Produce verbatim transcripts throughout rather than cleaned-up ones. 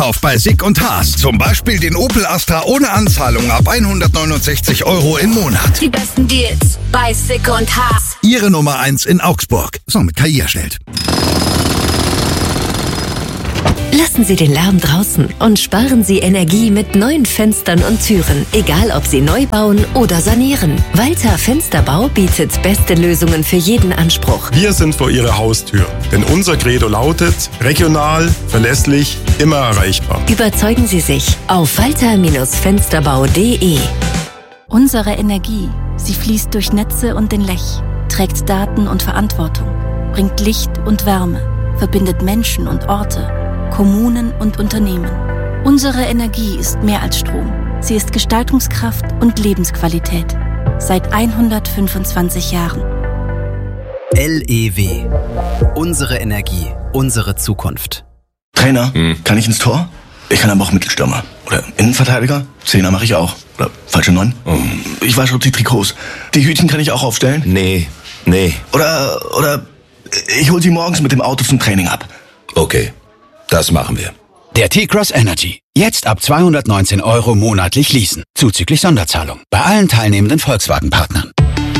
auf bei Sick und Haas. Zum Beispiel den Opel Astra ohne Anzahlung ab hundertneunundsechzig Euro im Monat. Die besten Deals bei Sick und Haas. Ihre Nummer eins in Augsburg. So, mit K I erstellt. Lassen Sie den Lärm draußen und sparen Sie Energie mit neuen Fenstern und Türen. Egal, ob Sie neu bauen oder sanieren. Walter Fensterbau bietet beste Lösungen für jeden Anspruch. Wir sind vor Ihrer Haustür. Denn unser Credo lautet, regional, verlässlich, immer erreichbar. Überzeugen Sie sich auf walter Fensterbau punkt de. Unsere Energie, sie fließt durch Netze und den Lech, trägt Daten und Verantwortung, bringt Licht und Wärme, verbindet Menschen und Orte, Kommunen und Unternehmen. Unsere Energie ist mehr als Strom. Sie ist Gestaltungskraft und Lebensqualität. Seit hundertfünfundzwanzig Jahren. L E W. Unsere Energie, unsere Zukunft. Trainer, hm. kann ich ins Tor? Ich kann aber auch Mittelstürmer. Oder Innenverteidiger? Zehner mache ich auch. Oder falsche Neun? Oh. Ich wasche die Trikots. Die Hütchen kann ich auch aufstellen? Nee, nee. Oder, oder ich hol sie morgens mit dem Auto zum Training ab. Okay. Das machen wir. Der T-Cross Energy. Jetzt ab zweihundertneunzehn Euro monatlich leasen. Zuzüglich Sonderzahlung. Bei allen teilnehmenden Volkswagen-Partnern.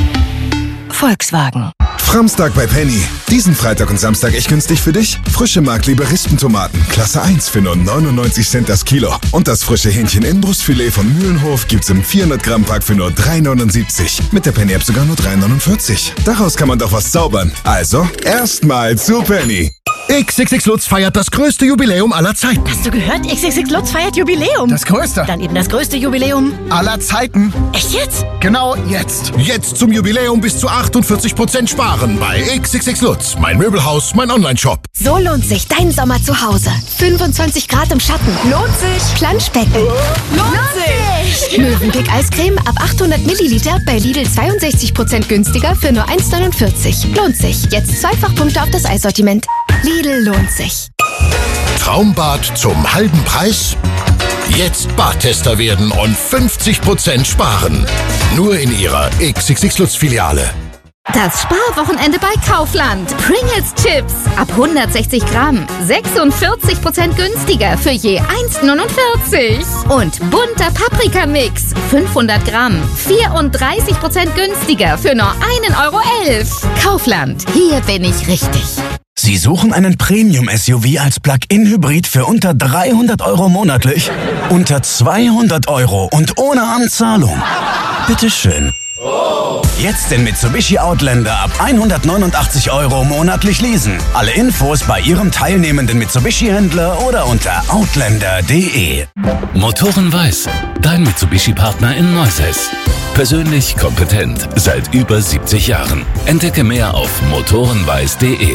Volkswagen. Framstag bei Penny. Diesen Freitag und Samstag echt günstig für dich? Frische Mark-Liberistentomaten, Klasse eins für nur neunundneunzig Cent das Kilo. Und das frische Hähnchen-Inbrustfilet von Mühlenhof gibt's im vierhundert Gramm Pack für nur drei neunundsiebzig. Mit der Penny-App sogar nur drei neunundvierzig. Daraus kann man doch was zaubern. Also, erstmal zu Penny. X X X Lutz feiert das größte Jubiläum aller Zeiten. Hast du gehört? X X X Lutz feiert Jubiläum. Das größte. Dann eben das größte Jubiläum aller Zeiten. Echt jetzt? Genau jetzt. Jetzt zum Jubiläum bis zu achtundvierzig Prozent sparen bei X X X Lutz. Mein Möbelhaus, mein Online-Shop. So lohnt sich dein Sommer zu Hause. fünfundzwanzig Grad im Schatten. Lohnt sich. Planschbecken. Oh, lohnt, lohnt sich. Mövenpick Eiscreme ab achthundert Milliliter bei Lidl zweiundsechzig Prozent günstiger für nur eins neunundvierzig. Lohnt sich. Jetzt Zweifachpunkte auf das Eissortiment. Lidl lohnt sich. Traumbad zum halben Preis? Jetzt Badtester werden und fünfzig Prozent sparen. Nur in Ihrer X X X Lutz Filiale. Das Sparwochenende bei Kaufland. Pringles Chips ab hundertsechzig Gramm. sechsundvierzig Prozent günstiger für je eins neunundvierzig. Und bunter Paprikamix. fünfhundert Gramm. vierunddreißig Prozent günstiger für nur ein Euro elf. Kaufland. Hier bin ich richtig. Sie suchen einen Premium-S U V als Plug-in-Hybrid für unter dreihundert Euro monatlich? Unter zweihundert Euro und ohne Anzahlung? Bitteschön. Jetzt den Mitsubishi Outlander ab hundertneunundachtzig Euro monatlich leasen. Alle Infos bei Ihrem teilnehmenden Mitsubishi-Händler oder unter outlander punkt de. Motoren Weiß, dein Mitsubishi-Partner in Neuss. Persönlich kompetent seit über siebzig Jahren. Entdecke mehr auf motorenweiß punkt de.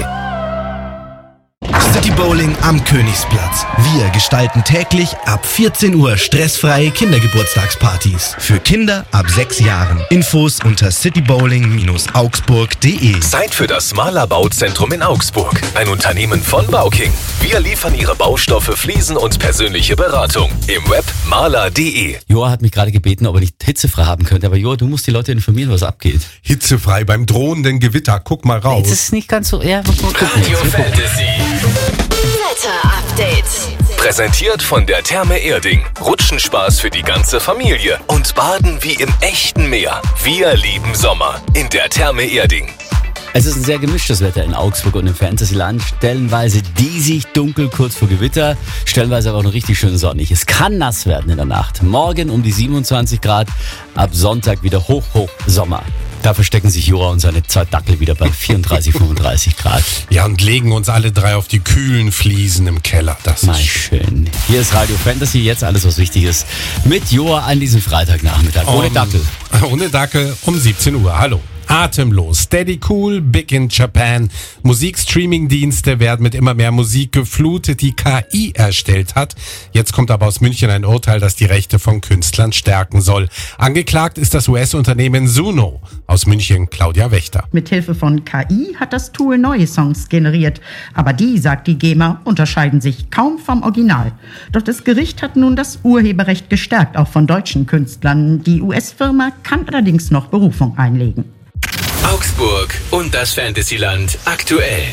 City Bowling am Königsplatz. Wir gestalten täglich ab vierzehn Uhr stressfreie Kindergeburtstagspartys. Für Kinder ab sechs Jahren. Infos unter citybowling augsburg punkt de. Zeit für das Maler Bauzentrum in Augsburg. Ein Unternehmen von Bauking. Wir liefern Ihre Baustoffe, Fliesen und persönliche Beratung. Im Web maler punkt de. Joa hat mich gerade gebeten, ob er nicht hitzefrei haben könnte. Aber Joa, du musst die Leute informieren, was abgeht. Hitzefrei beim drohenden Gewitter. Guck mal raus. Das ist nicht ganz so... Ja, mal gucken. Radio Fantasy. Wetter-Update. Präsentiert von der Therme Erding. Rutschenspaß für die ganze Familie. Und baden wie im echten Meer. Wir lieben Sommer. In der Therme Erding. Es ist ein sehr gemischtes Wetter in Augsburg und im Fantasyland. Stellenweise diesig, dunkel, kurz vor Gewitter. Stellenweise aber auch noch richtig schön sonnig. Es kann nass werden in der Nacht. Morgen um die siebenundzwanzig Grad. Ab Sonntag wieder hoch, hoch Sommer. Da verstecken sich Jura und seine zwei Dackel wieder bei vierunddreißig, fünfunddreißig Grad. Ja, und legen uns alle drei auf die kühlen Fliesen im Keller. Das ist schön. Hier ist Radio Fantasy, jetzt alles, was wichtig ist. Mit Jura an diesem Freitagnachmittag. Ohne um, Dackel. Ohne Dackel um siebzehn Uhr. Hallo. Atemlos, Steady Cool, Big in Japan. Musikstreaming-Dienste werden mit immer mehr Musik geflutet, die K I erstellt hat. Jetzt kommt aber aus München ein Urteil, das die Rechte von Künstlern stärken soll. Angeklagt ist das U S-Unternehmen Suno. Aus München Claudia Wächter. Mithilfe von K I hat das Tool neue Songs generiert. Aber die, sagt die GEMA, unterscheiden sich kaum vom Original. Doch das Gericht hat nun das Urheberrecht gestärkt, auch von deutschen Künstlern. Die U S-Firma kann allerdings noch Berufung einlegen. Augsburg und das Fantasyland aktuell.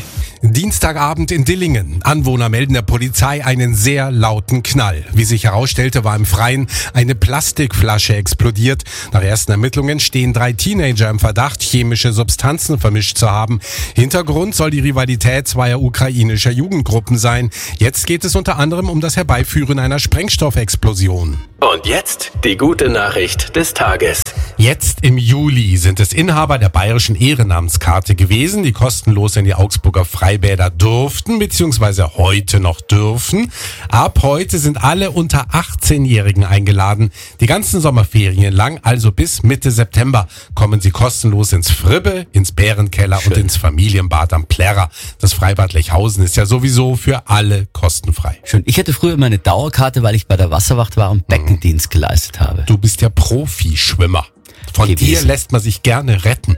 Dienstagabend in Dillingen. Anwohner melden der Polizei einen sehr lauten Knall. Wie sich herausstellte, war im Freien eine Plastikflasche explodiert. Nach ersten Ermittlungen stehen drei Teenager im Verdacht, chemische Substanzen vermischt zu haben. Hintergrund soll die Rivalität zweier ukrainischer Jugendgruppen sein. Jetzt geht es unter anderem um das Herbeiführen einer Sprengstoffexplosion. Und jetzt die gute Nachricht des Tages. Jetzt im Juli sind es Inhaber der bayerischen Ehrenamtskarte gewesen, die kostenlos in die Augsburger Freibäder durften, beziehungsweise heute noch dürfen. Ab heute sind alle unter achtzehnjährigen eingeladen. Die ganzen Sommerferien lang, also bis Mitte September, kommen sie kostenlos ins Fribbe, ins Bärenkeller Schön. und ins Familienbad am Plärrer. Das Freibad Lechhausen ist ja sowieso für alle kostenfrei. Schön. Ich hatte früher meine Dauerkarte, weil ich bei der Wasserwacht war und Beckendienst geleistet habe. Du bist ja Profischwimmer. Von Gewesen. dir lässt man sich gerne retten.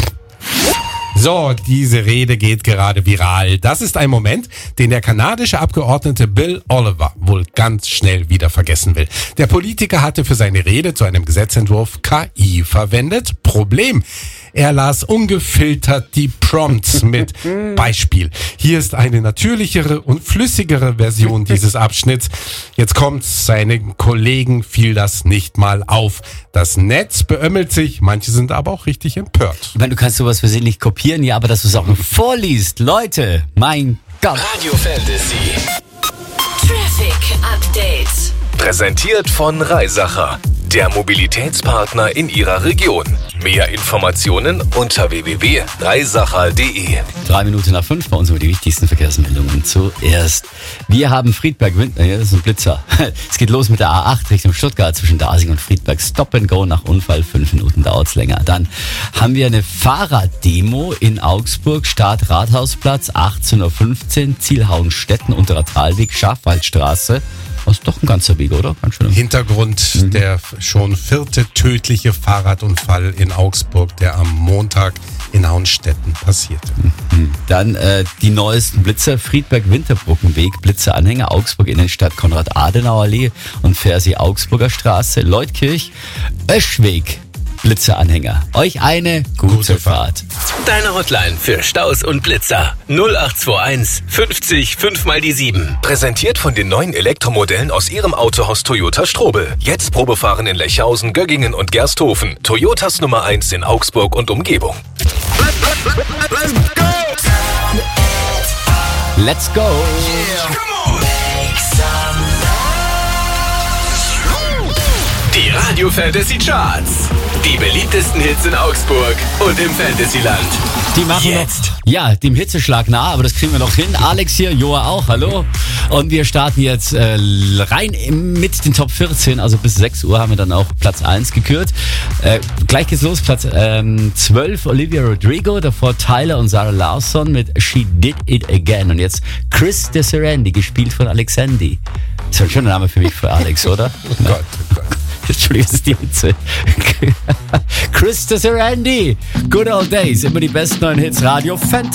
So, diese Rede geht gerade viral. Das ist ein Moment, den der kanadische Abgeordnete Bill Oliver wohl ganz schnell wieder vergessen will. Der Politiker hatte für seine Rede zu einem Gesetzentwurf K I verwendet. Problem: Er las ungefiltert die Prompts mit. Beispiel: Hier ist eine natürlichere und flüssigere Version dieses Abschnitts. Jetzt kommt's, seinen Kollegen fiel das nicht mal auf. Das Netz beömmelt sich, manche sind aber auch richtig empört. Ich meine, du kannst sowas versehentlich kopieren, ja, aber dass du es auch noch vorliest. Leute, mein Gott. Radio Fantasy. Traffic Update. Präsentiert von Reisacher, der Mobilitätspartner in Ihrer Region. Mehr Informationen unter w w w punkt reisacher punkt d e. Drei Minuten nach fünf bei uns über die wichtigsten Verkehrsmeldungen. Zuerst, wir haben Friedberg-Windner, ja, das ist ein Blitzer. Es geht los mit der A acht Richtung Stuttgart zwischen Dasing und Friedberg. Stop and go nach Unfall, fünf Minuten dauert's länger. Dann haben wir eine Fahrraddemo in Augsburg, Start Rathausplatz, achtzehn Uhr fünfzehn, Ziel Hauenstetten, unterer Talweg, Schafwaldstraße. Das ist doch ein ganzer Weg, oder? Ganz schön. Hintergrund mhm. der schon vierte tödliche Fahrradunfall in Augsburg, der am Montag in Hauenstetten passierte. Mhm. Dann äh, die neuesten Blitzer, Friedberg-Winterbrückenweg, Blitzeranhänger, Augsburg Innenstadt, Konrad-Adenauer-Allee und Fersi-Augsburger Straße, Leutkirch, Öschweg, Blitzeranhänger. Euch eine gute, gute Fahrt. Deine Hotline für Staus und Blitzer. null acht zwei eins fünfzig fünf mal die sieben. Präsentiert von den neuen Elektromodellen aus Ihrem Autohaus Toyota Strobel. Jetzt Probefahren in Lechhausen, Göggingen und Gersthofen. Toyotas Nummer eins in Augsburg und Umgebung. Let's go! Die Radio Fantasy Charts. Die beliebtesten Hits in Augsburg und im Fantasyland. Die machen jetzt. Noch, ja, dem Hitzeschlag nah, aber das kriegen wir noch hin. Alex hier, Joa auch, hallo. Und wir starten jetzt äh, rein mit den Top vierzehn, also bis sechs Uhr haben wir dann auch Platz eins gekürt. Äh, gleich geht's los, Platz ähm, zwölf, Olivia Rodrigo, davor Tyler und Sarah Larsson mit She Did It Again. Und jetzt Chris DeSerandi, gespielt von Alexandi. Das ist ein schöner Name für mich, für Alex, oder? Oh Gott, oh Gott. Entschuldigung, das ist die Hitze. Chris DeSerandi, Good Old Days, immer die besten neuen Hits, Radio Fantasy.